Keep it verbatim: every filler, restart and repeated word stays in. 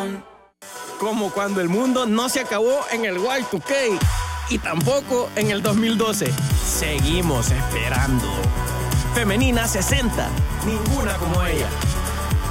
Como cuando el mundo no se acabó en el Y dos K y tampoco en el dos mil doce. Seguimos esperando. Femenina sesenta, ninguna como ella.